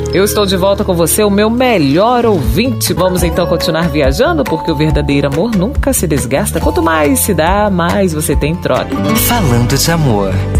Eu estou de volta com você, o meu melhor ouvinte. Vamos então continuar viajando, porque o verdadeiro amor nunca se desgasta. Quanto mais se dá, mais você tem em troca. Falando de amor.